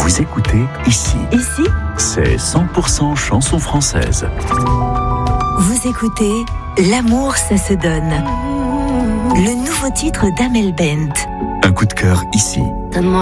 Vous écoutez ici. Ici, C'est 100% chanson française. vous écoutez L'amour, ça se donne. Le nouveau titre d'Amel Bent. Un coup de cœur ici. Donne-moi